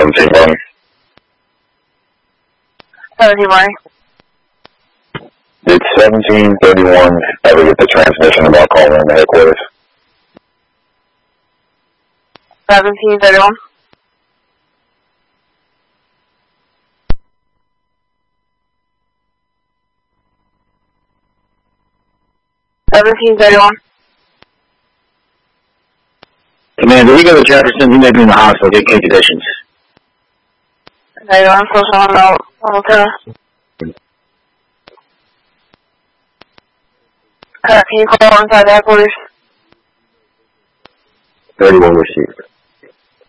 17 morning. 17 morning. Did 1731 ever get the transmission about calling in the headquarters? 1731. Commander, we go to Jefferson. He may be in the hospital. Get key conditions. Okay, I'm still showing out. Okay. Can you call inside the headquarters? 31 received.